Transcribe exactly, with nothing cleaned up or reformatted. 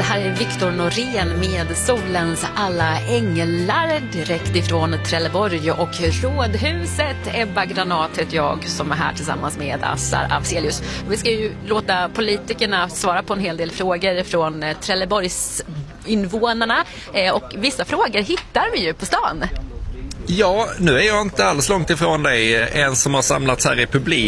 Det här är Viktor Norén med Solens alla änglar direkt ifrån Trelleborg och Rådhuset. Ebba Granat heter jag som är här tillsammans med Assar Afzelius. Vi ska ju låta politikerna svara på en hel del frågor från Trelleborgs invånarna och vissa frågor hittar vi ju på stan. Ja, nu är jag inte alls långt ifrån dig, en som har samlats här i publik.